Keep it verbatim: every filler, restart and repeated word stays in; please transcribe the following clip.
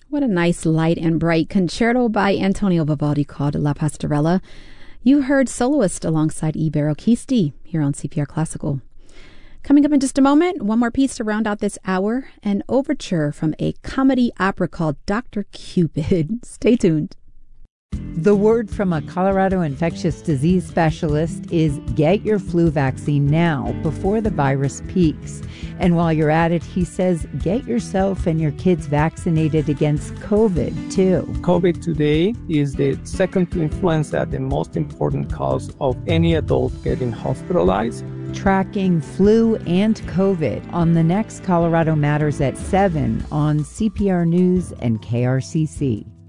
What a nice, light, and bright concerto by Antonio Vivaldi called La Pastorella. You heard Soloist alongside Ibero Kisti here on C P R Classical. Coming up in just a moment, one more piece to round out this hour, an overture from a comedy opera called Doctor Cupid. Stay tuned. The word from a Colorado infectious disease specialist is get your flu vaccine now before the virus peaks. And while you're at it, he says get yourself and your kids vaccinated against COVID too. COVID today is the second to influenza, the most important cause of any adult getting hospitalized. Tracking flu and COVID on the next Colorado Matters at seven on C P R News and K R C C.